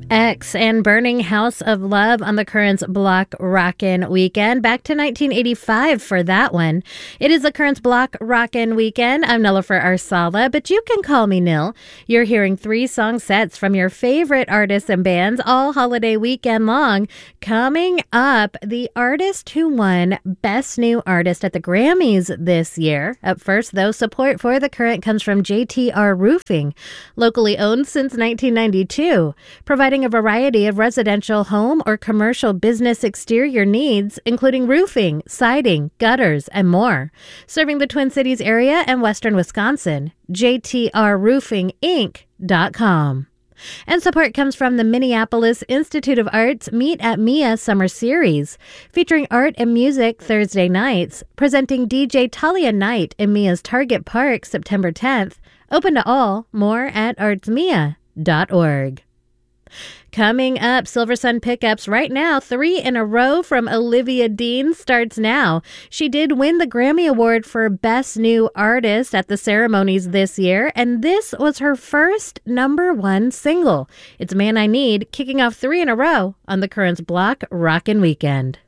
X and Burning House of Love on the Currents Block Rockin' Weekend. Back to 1985 for that one. It is the Currents Block Rockin' Weekend. I'm Nilofer Arsala, but you can call me Nil. You're hearing 3 song sets from your favorite artists and bands all holiday weekend long. Coming up, the artist who won Best New Artist at the Grammys this year. Up first, though, support for The Current comes from JTR Roofing, locally owned since 1992, providing a variety of residential home or commercial business exterior needs, including roofing, siding, gutters, and more. Serving the Twin Cities area and western Wisconsin. JTRRoofingInc.com. And support comes from the Minneapolis Institute of Art's Meet at Mia Summer Series, featuring art and music Thursday nights, presenting DJ Talia Knight in Mia's Target Park September 10th. Open to all. More at artsmia.org. Coming up, Silver Sun pickups right now. 3 in a row from Olivia Dean starts now. She did win the Grammy Award for Best New Artist at the ceremonies this year, and this was her first #1 single. It's Man I Need, kicking off 3 in a row on the Currents Block Rockin' Weekend.